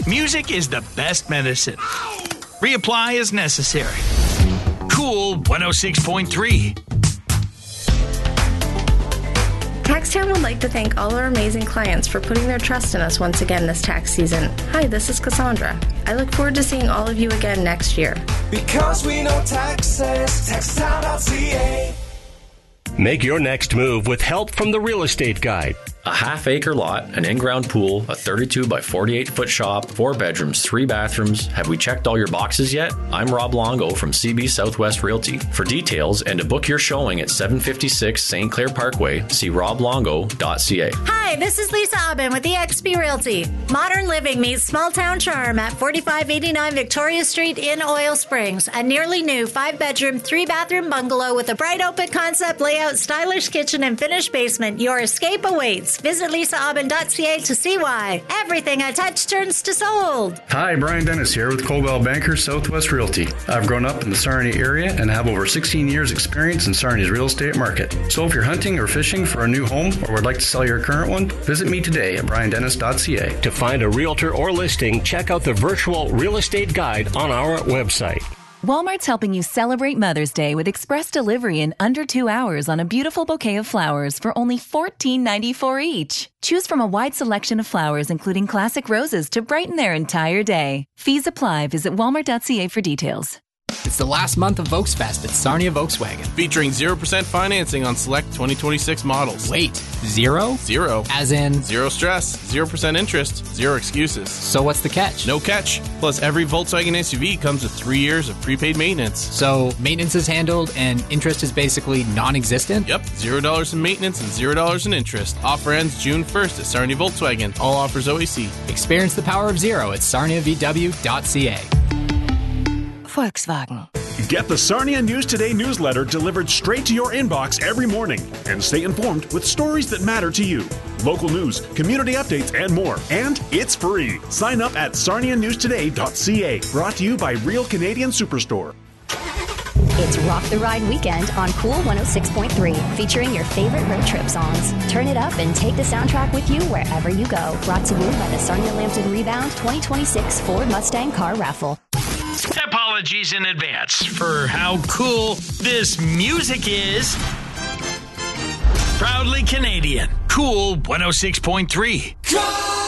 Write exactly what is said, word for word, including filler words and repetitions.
Music is the best medicine. Reapply as necessary. Cool one oh six point three. TaxTown would like to thank all our amazing clients for putting their trust in us once again this tax season. Hi, this is Cassandra. I look forward to seeing all of you again next year. Because we know taxes, taxtown dot c a. Make your next move with help from the Real Estate Guide. A half-acre lot, an in-ground pool, a thirty-two by forty-eight foot shop, four bedrooms, three bathrooms. Have we checked all your boxes yet? I'm Rob Longo from C B Southwest Realty. For details and to book your showing at seven fifty-six Saint Clair Parkway, see rob longo dot c a. Hi, this is Lisa Aubin with E X P Realty. Modern living meets small-town charm at forty-five eighty-nine Victoria Street in Oil Springs. A nearly new five-bedroom, three-bathroom bungalow with a bright open concept layout, stylish kitchen, and finished basement. Your escape awaits. Visit lisa aubin dot c a to see why. Everything I touch turns to sold. Hi, Brian Dennis here with Coldwell Banker Southwest Realty. I've grown up in the Sarnia area and have over sixteen years experience in Sarnia's real estate market. So if you're hunting or fishing for a new home or would like to sell your current one, visit me today at brian dennis dot c a. To find a realtor or listing, check out the virtual real estate guide on our website. Walmart's helping you celebrate Mother's Day with express delivery in under two hours on a beautiful bouquet of flowers for only fourteen ninety-four each. Choose from a wide selection of flowers, including classic roses, to brighten their entire day. Fees apply. Visit walmart dot c a for details. It's the last month of Volksfest at Sarnia Volkswagen. Featuring zero percent financing on select twenty twenty-six models. Wait, zero? Zero. As in? Zero stress, zero percent interest, zero excuses. So what's the catch? No catch. Plus, every Volkswagen S U V comes with three years of prepaid maintenance. So maintenance is handled and interest is basically non-existent? Yep, zero dollars in maintenance and zero dollars in interest. Offer ends June first at Sarnia Volkswagen. All offers O A C. Experience the power of zero at sarnia v w dot c a. Volkswagen. Get the Sarnia News Today newsletter delivered straight to your inbox every morning and stay informed with stories that matter to you. Local news, community updates, and more. And it's free. Sign up at sarnia news today dot c a. Brought to you by Real Canadian Superstore. It's Rock the Ride weekend on Cool one oh six point three, featuring your favorite road trip songs. Turn it up and take the soundtrack with you wherever you go. Brought to you by the Sarnia Lambton Rebound twenty twenty-six Ford Mustang Car Raffle. Apologies in advance for how cool this music is. Proudly Canadian. Cool one oh six point three.